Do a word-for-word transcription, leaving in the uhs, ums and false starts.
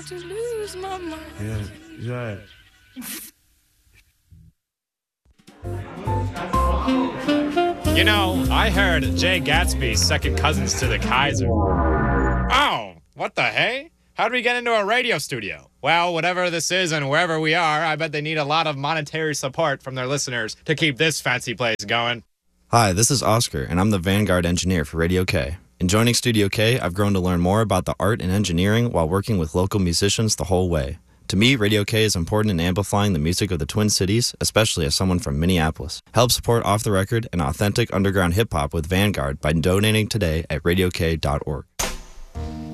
about to lose my mind. Yeah, yeah. You know, I heard Jay Gatsby's second cousins to the Kaiser. Oh, what the hey? How did we get into a radio studio? Well, whatever this is and wherever we are, I bet they need a lot of monetary support from their listeners to keep this fancy place going. Hi, this is Oscar, and I'm the Vanguard engineer for Radio K. In joining Studio K, I've grown to learn more about the art and engineering while working with local musicians the whole way. To me, Radio K is important in amplifying the music of the Twin Cities, especially as someone from Minneapolis. Help support Off the Record and authentic underground hip-hop with Vanguard by donating today at radio k dot org.